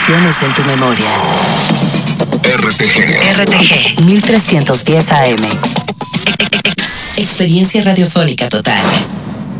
Estaciones en tu memoria. RTG 1310 AM. Experiencia radiofónica total.